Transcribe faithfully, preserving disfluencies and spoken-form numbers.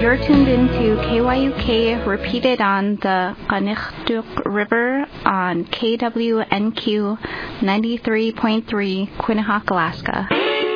You're tuned into K Y U K, repeated on the Qaneqtuk River on K W N Q ninety-three point three, Quinnipiac, Alaska.